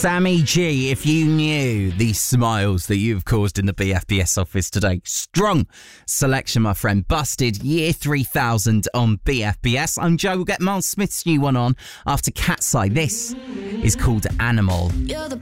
Sammy G, if you knew the smiles that you've caused in the BFBS office today. Strong selection, my friend. Busted, year 3000 on BFBS. I'm Joe. We'll get Miles Smith's new one on after Cat's Eye. This is called Animal. You're the